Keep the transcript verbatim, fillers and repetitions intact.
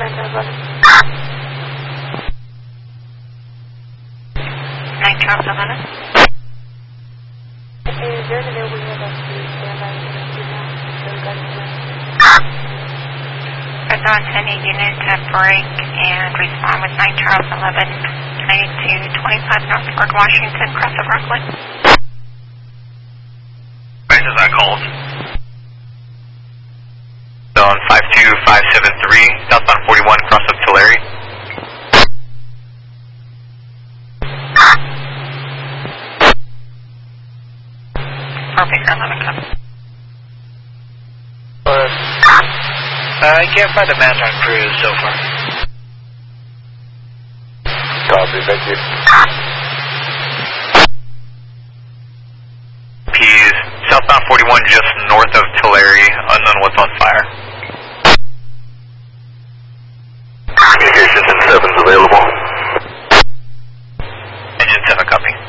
nine eleven. nine Charles eleven. Is there an available unit that's to stand by the unit now? So we got it. Red Dawn sending unit to break and respond with nine Charles eleven, ninety-two twenty-five Northward Washington, cross of Rockland. Right, is that called? On five two five seven three, southbound forty-one, cross of Tulare. four Baker eleven, copy. Uh, I can't find a man on cruise so far. Copy, thank you. P's, southbound forty-one, just north of Tulare, unknown what's on fire. Communications in seven's available. Engine seven, copy.